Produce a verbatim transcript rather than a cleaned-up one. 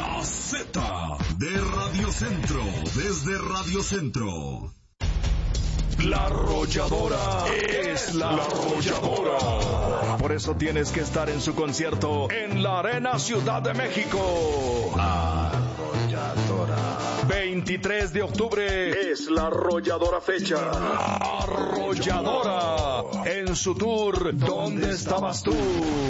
La Z de Radio Centro, desde Radio Centro. La Arrolladora es la Arrolladora. Por eso tienes que estar en su concierto en la Arena Ciudad de México. Arrolladora. veintitrés de octubre es la Arrolladora fecha. Arrolladora en su tour ¿Dónde estabas tú?